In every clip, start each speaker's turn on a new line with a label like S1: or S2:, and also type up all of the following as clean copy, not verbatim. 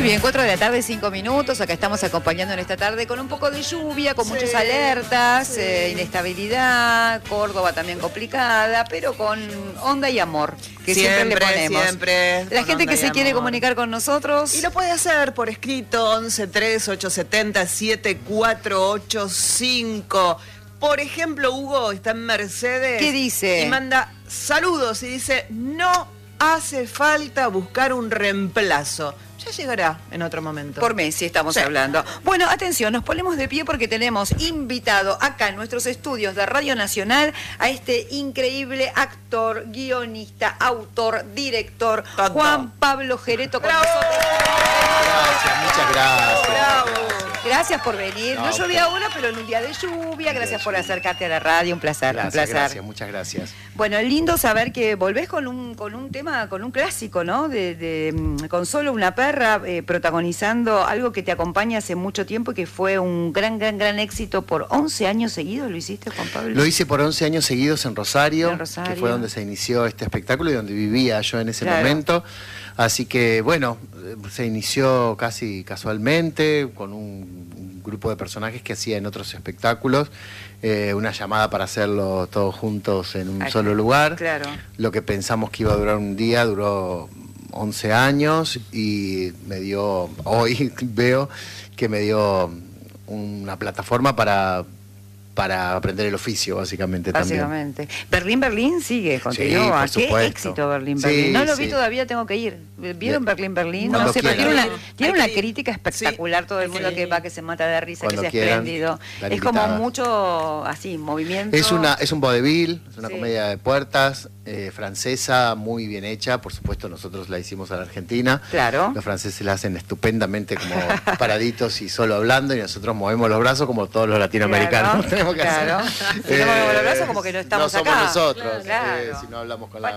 S1: bien, 4 de la tarde, 5 minutos. Acá estamos acompañando en esta tarde con un poco de lluvia, con muchas alertas, inestabilidad, Córdoba también complicada, pero con onda y amor, que siempre le ponemos.
S2: Siempre.
S1: La gente que se quiere comunicar con nosotros.
S2: Y lo puede hacer por escrito, 1138707485. Por ejemplo, Hugo está en Mercedes.
S1: ¿Qué dice?
S2: Y manda saludos y dice, no hace falta buscar un reemplazo. Ya llegará en otro momento.
S1: Por Messi estamos hablando. Bueno, atención, nos ponemos de pie porque tenemos invitado acá en nuestros estudios de Radio Nacional a este increíble actor, guionista, autor, director, Juan Pablo Jereto con nosotros.
S3: Gracias, muchas gracias.
S1: Bravo. Gracias por venir. No llovía ahora, pero en un día de lluvia. Gracias por acercarte a la radio. Un placer, un placer.
S3: Gracias, muchas gracias.
S1: Bueno, lindo saber que volvés con un tema, con un clásico, ¿no? Con Solo una perra, protagonizando algo que te acompaña hace mucho tiempo y que fue un gran éxito por 11 años seguidos. ¿Lo hiciste, Juan Pablo?
S3: Lo hice por 11 años seguidos en Rosario, que fue donde se inició este espectáculo y donde vivía yo en ese momento. Así que, bueno, se inició casi casualmente con un grupo de personajes que hacía en otros espectáculos, una llamada para hacerlo todos juntos en un solo lugar.
S1: Claro.
S3: Lo que pensamos que iba a durar un día duró 11 años y me dio, hoy veo que me dio una plataforma para aprender el oficio, básicamente.
S1: Básicamente. Berlín sigue, continúa.
S3: Sí,
S1: qué éxito Berlín.
S3: Sí,
S1: no lo vi todavía, tengo que ir. ¿Vieron Berlín? No sé, pero tiene una crítica espectacular, todo el mundo que va, que se mata de risa, que es espléndido. Es como mucho, así, movimiento.
S3: Es un vodevil, es una comedia de puertas, francesa, muy bien hecha. Por supuesto, nosotros la hicimos a la Argentina.
S1: Claro.
S3: Los franceses la hacen estupendamente, como paraditos y solo hablando, y nosotros movemos los brazos como todos los latinoamericanos.
S1: Claro. Si no movemos los brazos, como que no estamos acá.
S3: No somos nosotros,
S1: Claro.
S3: si no hablamos con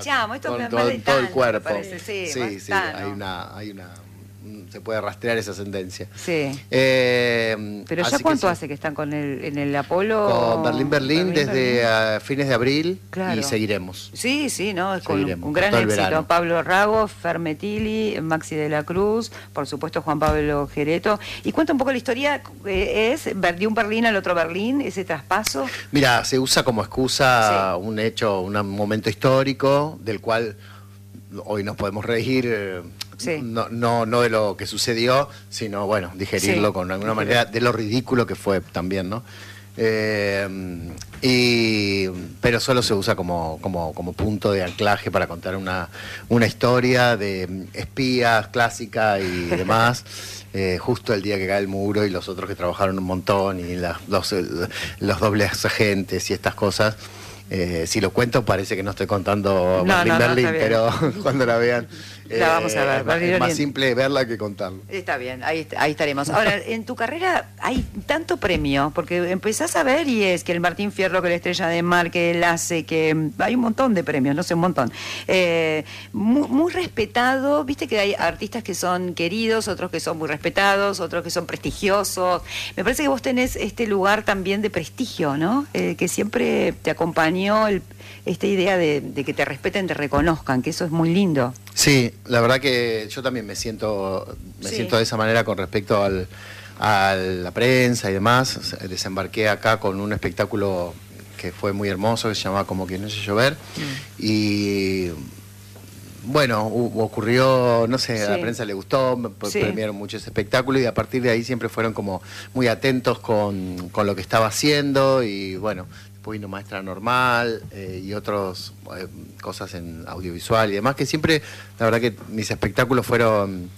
S1: todo
S3: el cuerpo.
S1: Parece, sí,
S3: hay una se puede rastrear esa sentencia.
S1: Sí. Pero ya cuánto hace que están en el Apolo.
S3: Con Berlín desde fines de abril, y seguiremos.
S1: Sí, no, es con un gran éxito. Pablo Rago, Fermetili, Maxi de la Cruz, por supuesto Juan Pablo Jereto. Y cuenta un poco la historia, es de un Berlín al otro Berlín, ese traspaso.
S3: Mira, se usa como excusa un hecho, un momento histórico del cual hoy nos podemos reír. No de lo que sucedió, sino, bueno, digerirlo con alguna manera, de lo ridículo que fue también, ¿no? Pero solo se usa como punto de anclaje para contar una historia de espías clásica y demás. Justo el día que cae el muro y los otros que trabajaron un montón y los dobles agentes y estas cosas. Si lo cuento parece que no estoy contando Berlín, pero cuando la vean
S1: la vamos a ver.
S3: Es más simple verla que contarlo.
S1: Está bien, ahí estaremos. Ahora, en tu carrera hay tanto premio, porque empezás a ver y es que el Martín Fierro, que la Estrella de Mar, que el ACE, que hay un montón de premios, no sé, un montón. Muy respetado, viste que hay artistas que son queridos, otros que son muy respetados, otros que son prestigiosos. Me parece que vos tenés este lugar también de prestigio, ¿no? Que siempre te acompañó esta idea de que te respeten, te reconozcan, que eso es muy lindo.
S3: Sí, la verdad que yo también me siento de esa manera con respecto a la prensa y demás. Desembarqué acá con un espectáculo que fue muy hermoso, que se llamaba Como que no sé llover. Y bueno, ocurrió, no sé, a la prensa le gustó, premiaron mucho ese espectáculo y a partir de ahí siempre fueron como muy atentos con lo que estaba haciendo y bueno, después vino Maestra Normal y otras cosas en audiovisual y demás, que siempre, la verdad que mis espectáculos fueron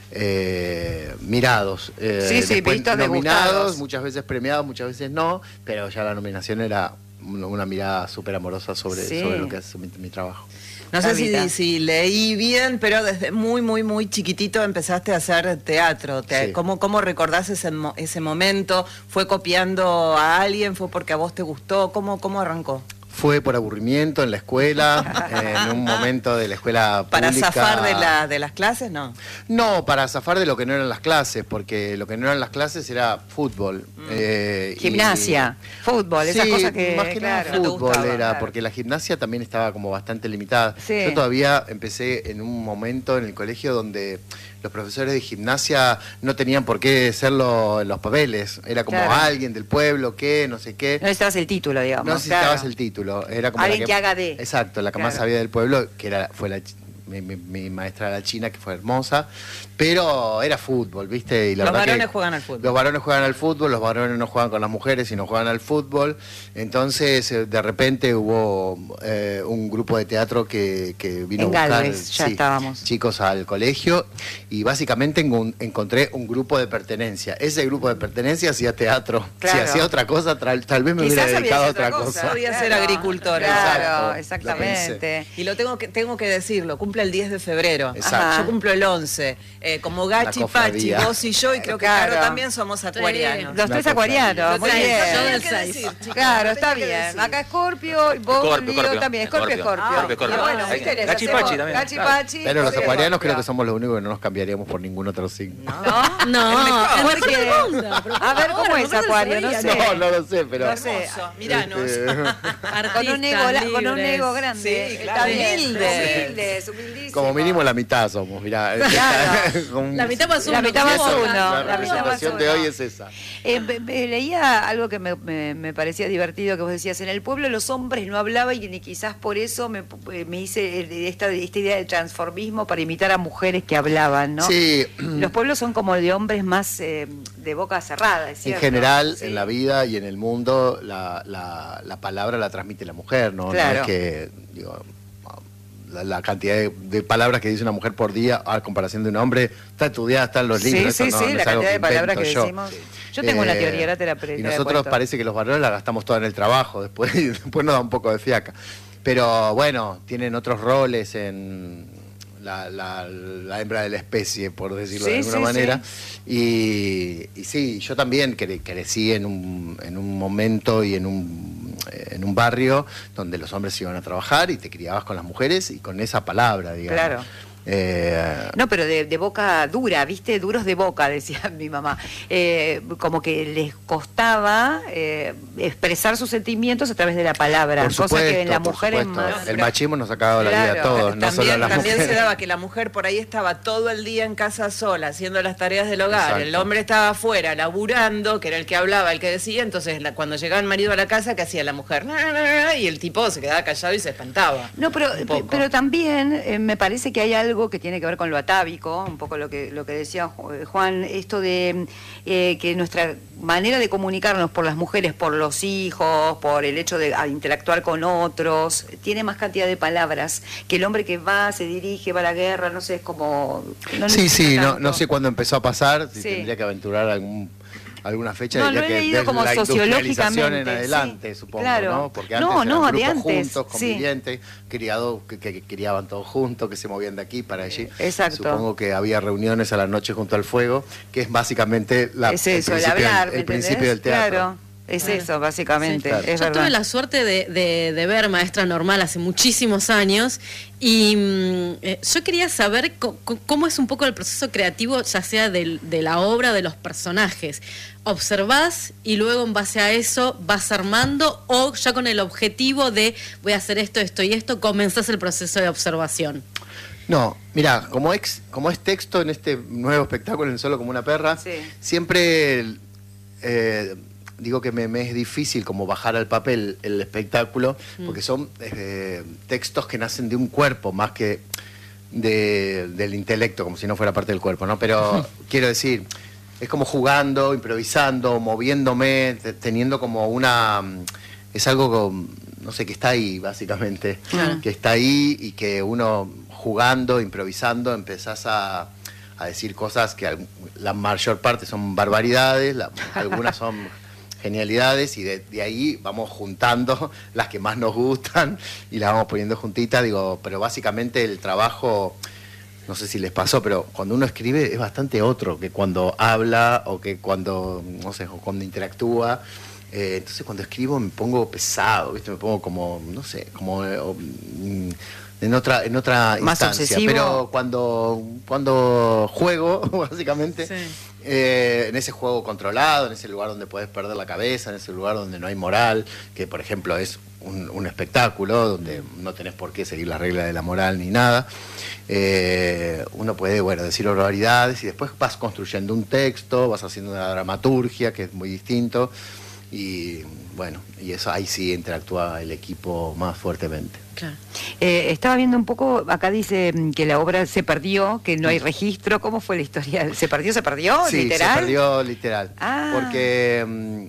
S3: mirados,
S1: vistos,
S3: nominados, muchas veces premiados, muchas veces no, pero ya la nominación era una mirada súper amorosa sobre lo que es mi trabajo.
S2: No sé si leí bien, pero desde muy chiquitito empezaste a hacer teatro. ¿Cómo recordás ese momento? ¿Fue copiando a alguien? ¿Fue porque a vos te gustó? ¿Cómo arrancó?
S3: Fue por aburrimiento en la escuela, en un momento de la escuela pública.
S2: ¿Para zafar de las clases?
S3: No, para zafar de lo que no eran las clases, porque lo que no eran las clases era fútbol.
S1: Gimnasia, fútbol, esas cosas que...
S3: más que nada fútbol era, porque la gimnasia también estaba como bastante limitada. Yo todavía empecé en un momento en el colegio donde los profesores de gimnasia no tenían por qué serlo en los papeles. Era como alguien del pueblo que, no sé qué.
S1: No necesitabas el título, digamos.
S3: No necesitabas el título. Era como
S1: alguien que haga de.
S3: Exacto, la que más sabía del pueblo, que fue mi maestra era la china, que fue hermosa, pero era fútbol, ¿viste? Y
S2: los varones juegan al fútbol.
S3: Los varones juegan al fútbol, los varones no juegan con las mujeres, sino juegan al fútbol. Entonces, de repente hubo un grupo de teatro que vino a buscar
S1: estábamos.
S3: Chicos al colegio, y básicamente encontré un grupo de pertenencia. Ese grupo de pertenencia hacía teatro. Si hacía otra cosa, tal vez me hubiera dedicado a otra cosa.
S2: Podía ser agricultora.
S1: Claro, exactamente.
S2: Y lo tengo que decirlo, cumple el 10 de febrero.
S3: Exacto.
S2: Yo cumplo el 11. Como Gachi, Pachi, vos y yo, y creo que Caro también somos acuarianos.
S1: Los tres acuarianos, muy bien.
S2: Yo del 6.
S1: Claro, está bien. Acá Escorpio, y vos, Lío también. Escorpio. Bueno,
S4: Gachi Pachi también.
S1: Gachi Pachi.
S3: Pero los acuarianos creo que somos los únicos que no nos cambiaríamos por ningún otro signo.
S1: No, porque... A ver, ¿cómo es Acuario? No sé.
S3: No lo sé, pero...
S1: No sé.
S2: Miranos.
S1: Con un ego grande.
S2: Sí, claro.
S1: Humildes.
S3: Como mínimo la mitad somos, mirá.
S1: Claro.
S2: La mitad más uno.
S1: La mitad más uno.
S3: La presentación de hoy es esa.
S1: Leía algo que me parecía divertido, que vos decías, en el pueblo los hombres no hablaban y quizás por eso me hice esta idea del transformismo para imitar a mujeres que hablaban, ¿no?
S3: Sí.
S1: Los pueblos son como de hombres más de boca cerrada, ¿es cierto?
S3: En general, en la vida y en el mundo, la palabra la transmite la mujer, ¿no?
S1: Claro.
S3: No es que, digo, la cantidad de palabras que dice una mujer por día a comparación de un hombre está estudiada, está en los libros.
S1: Sí, la cantidad de palabras que decimos. Yo tengo una teoría, ahora te la
S3: y nosotros parece que los varones la gastamos toda en el trabajo, después nos da un poco de fiaca. Pero bueno, tienen otros roles en la hembra de la especie, por decirlo de alguna manera. Sí. Y sí, yo también crecí en un momento y en un barrio donde los hombres iban a trabajar y te criabas con las mujeres y con esa palabra, digamos.
S1: Claro. No, pero de boca dura, ¿viste? Duros de boca, decía mi mamá. Como que les costaba expresar sus sentimientos a través de la palabra,
S3: por supuesto,
S1: cosa que en la mujer es más...
S3: El machismo nos ha acabado la vida a todos, no solo a las mujeres.
S2: También se daba que la mujer por ahí estaba todo el día en casa sola, haciendo las tareas del hogar. Exacto. El hombre estaba afuera, laburando, que era el que hablaba, el que decía. Entonces, cuando llegaba el marido a la casa, ¿qué hacía la mujer? Y el tipo se quedaba callado y se espantaba.
S1: No, pero también me parece que hay algo que tiene que ver con lo atávico, un poco lo que decía Juan, esto de que nuestra manera de comunicarnos por las mujeres, por los hijos, por el hecho de interactuar con otros, tiene más cantidad de palabras que el hombre que se dirige, va a la guerra, no sé, es como...
S3: No sé cuándo empezó a pasar, si tendría que aventurar alguna fecha,
S1: no, lo he leído como
S3: la
S1: sociológicamente
S3: en adelante, supongo,
S1: claro.
S3: ¿no? Porque antes eran grupos
S1: de antes,
S3: juntos, convivientes, criados, que criaban todos juntos, que se movían de aquí para allí.
S1: Exacto.
S3: Supongo que había reuniones a la noche junto al fuego, que es básicamente el principio del teatro.
S1: Claro. Es eso, básicamente.
S5: Sí, claro.
S1: Es
S5: Yo
S1: verdad.
S5: tuve la suerte de ver Maestra Normal hace muchísimos años y yo quería saber cómo es un poco el proceso creativo, ya sea de la obra, de los personajes. ¿Observás y luego en base a eso vas armando o ya con el objetivo de voy a hacer esto, esto y esto, comenzás el proceso de observación?
S3: No, mira, como es texto en este nuevo espectáculo en Solo como una perra, siempre... digo que me es difícil como bajar al papel el espectáculo, porque son textos que nacen de un cuerpo más que del intelecto, como si no fuera parte del cuerpo, ¿no? Pero quiero decir, es como jugando, improvisando, moviéndome, teniendo como una... Es algo, no sé, que está ahí, básicamente, que está ahí y que uno jugando, improvisando, empezás a decir cosas que la mayor parte son barbaridades, algunas son... genialidades y de ahí vamos juntando las que más nos gustan y las vamos poniendo juntitas, pero básicamente el trabajo, no sé si les pasó, pero cuando uno escribe es bastante otro que cuando habla o que cuando, no sé, o cuando interactúa. Entonces cuando escribo me pongo pesado, ¿viste? Me pongo como, no sé, como en otra
S1: más
S3: instancia,
S1: obsesivo.
S3: Pero cuando juego, básicamente, en ese juego controlado, en ese lugar donde puedes perder la cabeza, en ese lugar donde no hay moral, que por ejemplo es un espectáculo donde no tenés por qué seguir las reglas de la moral ni nada, uno puede, bueno, decir barbaridades y después vas construyendo un texto, vas haciendo una dramaturgia que es muy distinto y bueno, y eso ahí sí interactúa el equipo más fuertemente.
S5: Claro.
S1: Estaba viendo un poco, acá dice que la obra se perdió, que no hay registro. ¿Cómo fue la historia? ¿Se perdió,
S3: sí,
S1: literal?
S3: Se perdió literal. Porque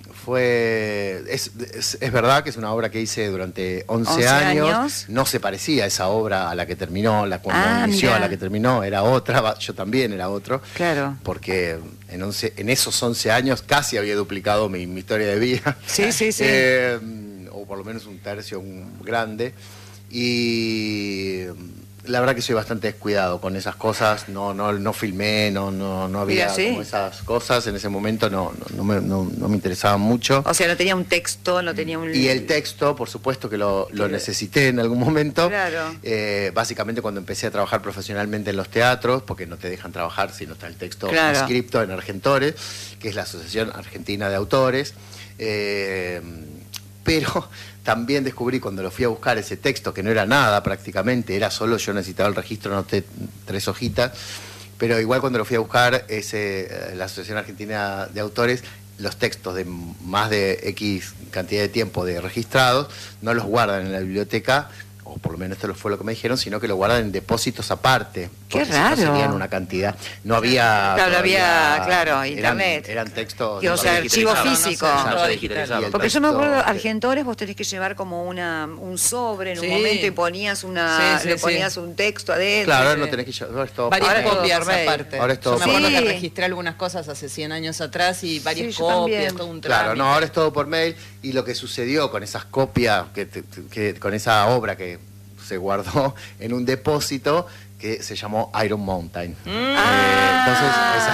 S3: es verdad que es una obra que hice durante 11 años. No se parecía a esa obra a la que terminó, cuando inició a la que terminó, era otra, yo también era otro.
S1: Claro.
S3: Porque en esos 11 años casi había duplicado mi historia de vida.
S1: Sí, sí, sí.
S3: O por lo menos un tercio grande. Y la verdad que soy bastante descuidado con esas cosas, no filmé, no había como esas cosas, en ese momento no me interesaban mucho.
S1: O sea, no tenía un texto, no tenía un...
S3: Y el texto, por supuesto que lo necesité en algún momento.
S1: Claro.
S3: Básicamente cuando empecé a trabajar profesionalmente en los teatros, porque no te dejan trabajar si no está el texto escrito en Argentores, que es la Asociación Argentina de Autores. Pero también descubrí cuando lo fui a buscar ese texto, que no era nada prácticamente, era solo yo necesitaba el registro, anoté 3 hojitas, pero igual cuando lo fui a buscar, la Asociación Argentina de Autores, los textos de más de X cantidad de tiempo de registrados, no los guardan en la biblioteca, o por lo menos esto fue lo que me dijeron, sino que lo guardan en depósitos aparte.
S1: ¡Qué raro!
S3: Si no serían una cantidad. No había...
S1: Claro, internet.
S3: Eran textos...
S1: O sea, archivo físico. Porque yo me acuerdo, Argentores, vos tenés que llevar como un sobre en un momento y ponías ponías un texto adentro.
S3: Claro, ahora no tenés que llevar todo.
S2: Varias copias aparte.
S3: Ahora es todo.
S2: Yo me acuerdo que registré algunas cosas hace 100 años atrás y varias copias, todo un trámite.
S3: Claro, no, ahora es todo por mail. Y lo que sucedió con esas copias, con esa obra que se guardó en un depósito que se llamó Iron Mountain. Entonces,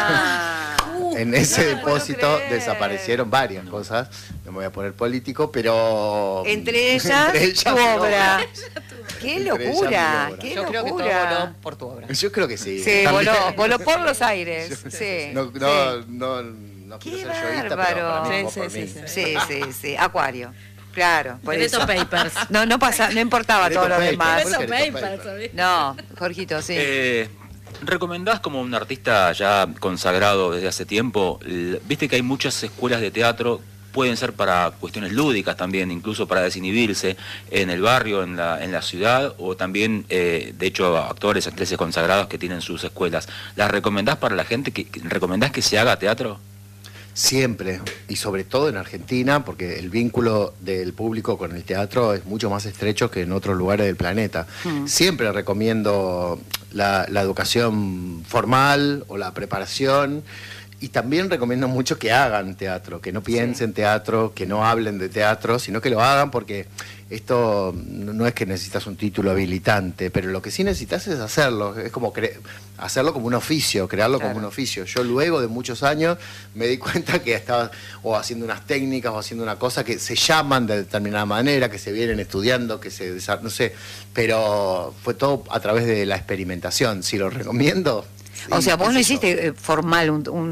S3: en ese depósito desaparecieron varias cosas. No me voy a poner político, pero...
S1: Entre ellas tu obra. ¡Qué locura!
S2: Yo creo que todo voló por tu obra.
S3: Yo creo que sí.
S1: Sí, voló por los aires. Sí.
S3: No quiero ser yoísta, pero para mí por mí.
S1: Sí. Acuario. Claro, por
S5: Loreto
S1: eso.
S5: Papers.
S1: No importaba todo lo demás.
S5: Loreto Papers.
S1: No, Jorgito, sí.
S4: ¿Recomendás como un artista ya consagrado desde hace tiempo? Viste que hay muchas escuelas de teatro, pueden ser para cuestiones lúdicas también, incluso para desinhibirse en el barrio, en la ciudad, o también, de hecho, actores, actrices consagrados que tienen sus escuelas. ¿Las recomendás para la gente? ¿Recomendás que se haga teatro?
S3: Siempre, y sobre todo en Argentina, porque el vínculo del público con el teatro es mucho más estrecho que en otros lugares del planeta. Siempre recomiendo la educación formal o la preparación, y también recomiendo mucho que hagan teatro, que no piensen teatro, que no hablen de teatro, sino que lo hagan, porque esto no es que necesitas un título habilitante, pero lo que sí necesitas es hacerlo, es como hacerlo como un oficio, crearlo como un oficio. Yo luego de muchos años me di cuenta que estaba o haciendo unas técnicas o haciendo una cosa que se llaman de determinada manera, que se vienen estudiando, que se no sé, pero fue todo a través de la experimentación. Si lo recomiendo...
S1: O sea, vos no hiciste formal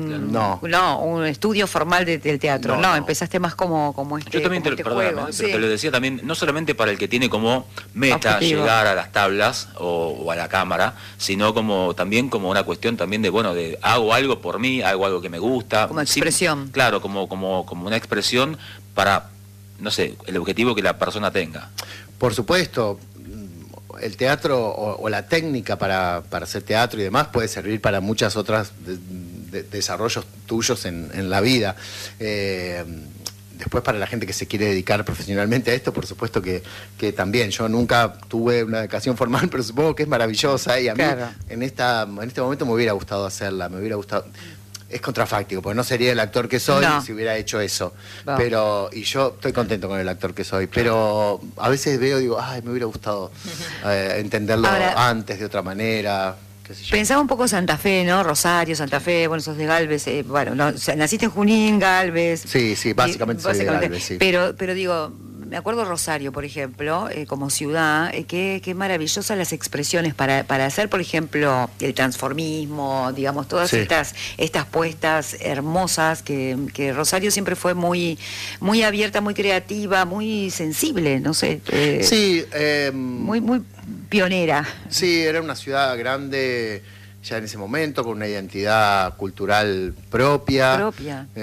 S1: un estudio formal del teatro, no, empezaste más como este,
S4: yo también
S1: juego.
S4: Pero te lo decía también, no solamente para el que tiene como meta llegar a las tablas o a la cámara, sino también como una cuestión también de hago algo por mí, hago algo que me gusta.
S1: Como expresión.
S4: Claro, como una expresión para, no sé, el objetivo que la persona tenga.
S3: Por supuesto. El teatro o la técnica para hacer teatro y demás puede servir para muchas otras desarrollos tuyos en la vida. Después, para la gente que se quiere dedicar profesionalmente a esto, por supuesto que también. Yo nunca tuve una educación formal, pero supongo que es maravillosa, y a mí en este momento me hubiera gustado hacerla, me hubiera gustado... Es contrafáctico, porque no sería el actor que soy si hubiera hecho eso. Y yo estoy contento con el actor que soy, pero a veces veo y digo, ay, me hubiera gustado entenderlo antes, de otra manera. Qué sé yo.
S1: Pensaba un poco Santa Fe, ¿no? Rosario, Santa Fe, bueno, sos de Galvez, naciste en Junín, Galvez.
S3: Sí, básicamente soy de Galvez, sí.
S1: Pero digo, me acuerdo Rosario, por ejemplo, como ciudad, qué maravillosas las expresiones para hacer, por ejemplo, el transformismo, digamos, todas estas puestas hermosas, que Rosario siempre fue muy, muy abierta, muy creativa, muy sensible, no sé. Muy, muy pionera.
S3: Sí, era una ciudad grande ya en ese momento, con una identidad cultural propia.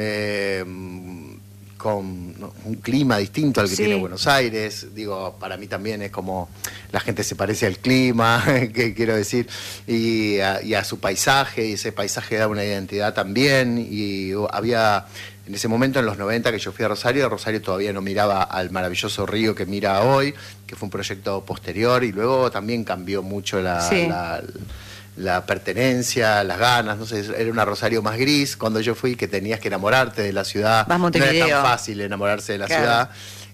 S3: Con un clima distinto al que tiene Buenos Aires. Digo, para mí también es como la gente se parece al clima, que quiero decir, y a su paisaje, y ese paisaje da una identidad también. Y había, en ese momento, en los 90 que yo fui a Rosario todavía no miraba al maravilloso río que mira hoy, que fue un proyecto posterior, y luego también cambió mucho la pertenencia, las ganas, no sé, era una Rosario más gris cuando yo fui, que tenías que enamorarte de la ciudad. No era tan fácil enamorarse de la ciudad,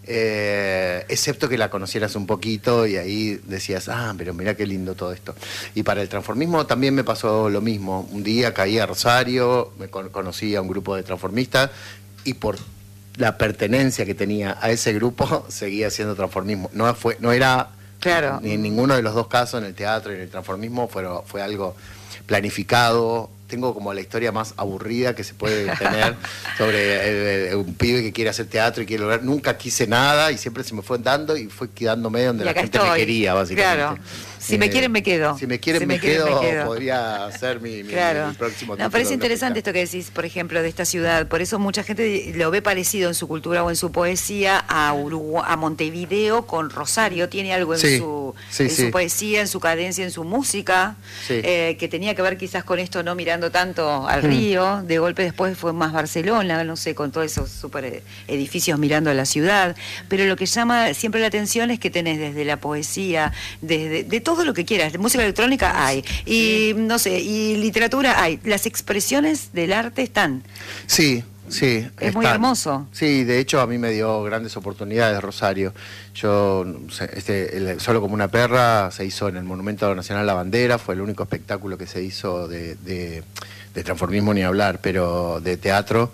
S3: excepto que la conocieras un poquito y ahí decías, pero mirá qué lindo todo esto. Y para el transformismo también me pasó lo mismo. Un día caí a Rosario, conocí a un grupo de transformistas y por la pertenencia que tenía a ese grupo seguía haciendo transformismo. No era... Claro. Ni en ninguno de los dos casos, en el teatro y en el transformismo, fue algo planificado. Tengo como la historia más aburrida que se puede tener sobre un pibe que quiere hacer teatro y quiere lograr. Nunca quise nada y siempre se me fue dando y fue quedándome donde la gente me quería, básicamente.
S1: Claro. Si me quieren, me quedo.
S3: Si me quieren, me quedo. Podría ser mi próximo título.
S1: Me parece interesante esto que decís, por ejemplo, de esta ciudad. Por eso mucha gente lo ve parecido en su cultura o en su poesía a Montevideo con Rosario. Tiene algo en su poesía, en su cadencia, en su música, que tenía que ver quizás con esto, no mirando tanto al río. De golpe después fue más Barcelona, no sé, con todos esos super edificios mirando a la ciudad. Pero lo que llama siempre la atención es que tenés desde la poesía, de todo lo que quieras, de música electrónica hay, y no sé, y literatura hay, las expresiones del arte están.
S3: Sí,
S1: es muy hermoso.
S3: Sí, de hecho a mí me dio grandes oportunidades Rosario. Yo, Solo como una perra se hizo en el Monumento Nacional La Bandera, fue el único espectáculo que se hizo de transformismo ni hablar, pero de teatro.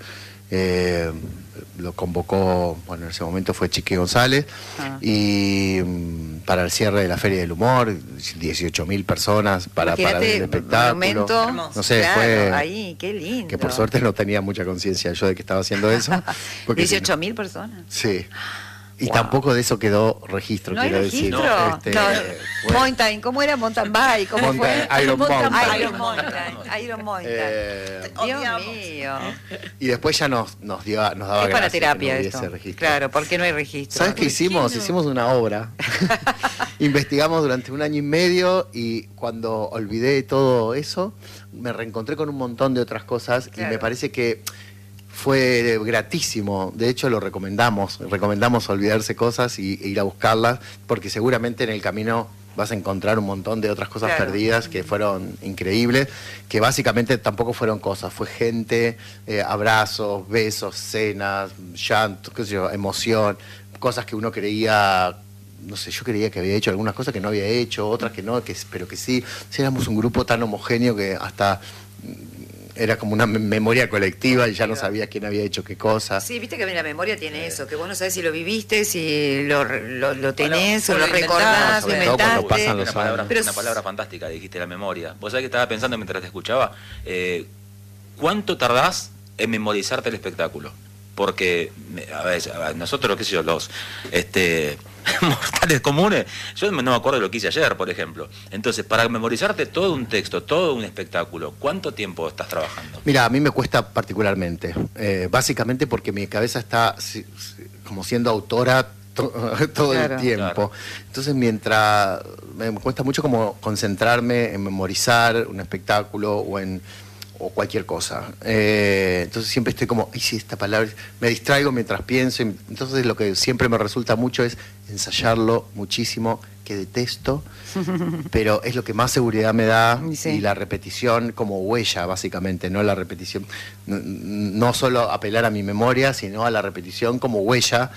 S3: Lo convocó, en ese momento fue Chiqui González, y para el cierre de la Feria del Humor, 18.000 personas para ver el espectáculo. No sé, fue
S1: ahí, qué lindo.
S3: Que por suerte no tenía mucha conciencia yo de que estaba haciendo eso.
S1: 18.000 personas.
S3: Sí. Y tampoco de eso quedó registro,
S1: ¿No
S3: quiero
S1: hay
S3: decir.
S1: registro? Mountain, ¿cómo era? Mountain Bike, ¿cómo fue?
S3: Iron Mountain.
S1: Dios mío.
S3: Y después ya nos daba gracia.
S1: Es para terapia
S3: que no
S1: esto.
S3: Registro.
S1: Claro, porque no hay registro.
S3: ¿Sabes qué hicimos? Hicimos una obra. Investigamos durante 1 año y medio y cuando olvidé todo eso, me reencontré con un montón de otras cosas y me parece que fue gratísimo. De hecho lo recomendamos olvidarse cosas y ir a buscarlas, porque seguramente en el camino vas a encontrar un montón de otras cosas perdidas que fueron increíbles, que básicamente tampoco fueron cosas, fue gente, abrazos, besos, cenas, llantos, qué sé yo, emoción, cosas que uno creía, no sé, yo creía que había hecho algunas cosas que no había hecho, otras que no, pero que sí. Éramos un grupo tan homogéneo que hasta era como una memoria colectiva y ya no sabía quién había hecho qué cosa.
S1: Sí, viste que la memoria tiene eso, que vos no sabés si lo viviste, si lo tenés o lo recordás, lo inventaste.
S4: Una palabra fantástica, dijiste, la memoria. Vos sabés que estaba pensando mientras te escuchaba, ¿cuánto tardás en memorizarte el espectáculo? Porque a veces, nosotros, qué sé yo, los mortales comunes, yo no me acuerdo de lo que hice ayer, por ejemplo. Entonces, para memorizarte todo un texto, todo un espectáculo, ¿cuánto tiempo estás trabajando?
S3: Mira, a mí me cuesta particularmente, básicamente porque mi cabeza está como siendo autora todo el tiempo. Claro. Entonces, mientras me cuesta mucho como concentrarme en memorizar un espectáculo o cualquier cosa. Entonces siempre estoy como, ay, sí, esta palabra, me distraigo mientras pienso. Entonces lo que siempre me resulta mucho es ensayarlo muchísimo, que detesto, pero es lo que más seguridad me da, y la repetición como huella, básicamente, no la repetición, no solo apelar a mi memoria, sino a la repetición como huella,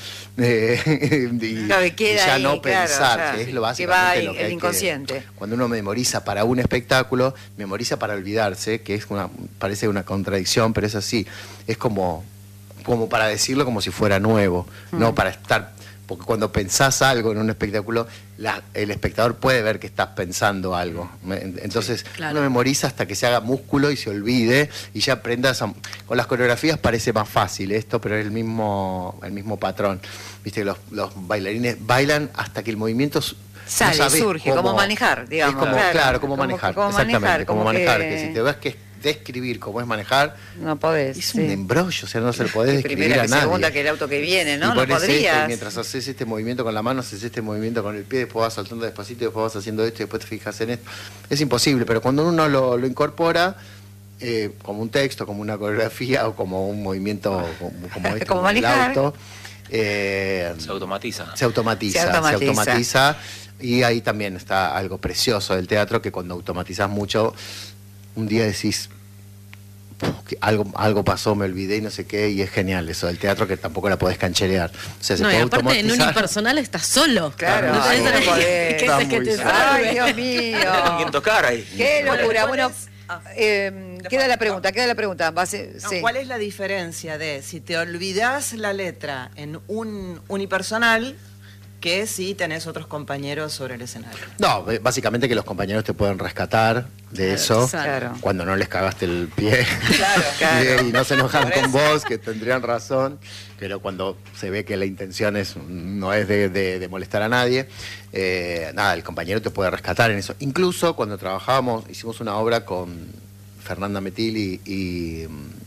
S3: y ya no pensar, que es lo básicamente lo que hay
S1: inconsciente.
S3: Cuando uno memoriza para un espectáculo, memoriza para olvidarse, que es parece una contradicción, pero es así, es como para decirlo como si fuera nuevo, no para estar porque cuando pensás algo en un espectáculo, el espectador puede ver que estás pensando algo. Entonces, uno memoriza hasta que se haga músculo y se olvide, y ya aprendas con las coreografías parece más fácil esto, pero es el mismo patrón. Viste que los bailarines bailan hasta que el movimiento
S1: sale, no surge, cómo manejar, digamos.
S3: Es como, cómo manejar, exactamente, cómo manejar, que si te ves que describir cómo es manejar,
S1: no podés.
S3: Es un embrollo, o sea, no se lo podés describir a nadie.
S1: Segunda que el auto que viene, ¿no? No podrías.
S3: Mientras haces este movimiento con la mano, haces este movimiento con el pie, después vas saltando despacito, después vas haciendo esto y después te fijas en esto. Es imposible, pero cuando uno lo incorpora como un texto, como una coreografía o como un movimiento como este,
S1: como manejar.
S3: El auto,
S4: se automatiza.
S3: Se automatiza. Y ahí también está algo precioso del teatro, que cuando automatizás mucho, un día decís, que algo pasó, me olvidé y no sé qué, y es genial eso del teatro, que tampoco la podés cancherear. O sea,
S5: no, y aparte en unipersonal estás solo.
S1: Claro, no podés. Ay, Dios mío.
S4: ¿Con quién tocar ahí?
S1: Qué locura. Bueno, queda la pregunta.
S2: ¿Cuál es la diferencia de si te olvidás la letra en un unipersonal que si tenés otros compañeros sobre el escenario?
S3: No, básicamente que los compañeros te pueden rescatar de eso, cuando no les cagaste el pie, y no se enojan con vos, que tendrían razón, pero cuando se ve que la intención no es de molestar a nadie, el compañero te puede rescatar en eso. Incluso cuando hicimos una obra con Fernanda Metil y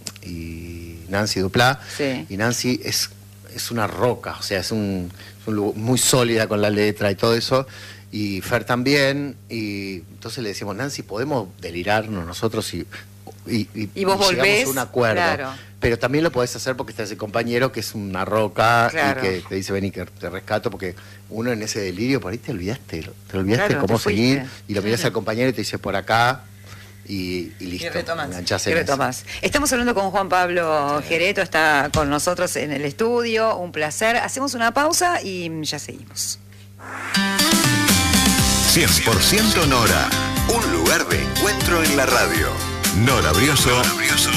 S3: Nancy Duplá, y Nancy es una roca, o sea, es muy sólida con la letra y todo eso, y Fer también, y entonces le decimos, Nancy, podemos delirarnos nosotros y
S1: vos volvés
S3: a un acuerdo, pero también lo podés hacer porque está ese compañero que es una roca y que te dice, vení que te rescato, porque uno en ese delirio por ahí te olvidaste cómo seguir, y lo mirás al compañero y te dice por acá. Y listo,
S1: retomás. Estamos hablando con Juan Pablo Gereto, está con nosotros en el estudio, un placer. Hacemos una pausa y ya seguimos.
S6: 100% Nora, un lugar de encuentro en la radio. Nora Brioso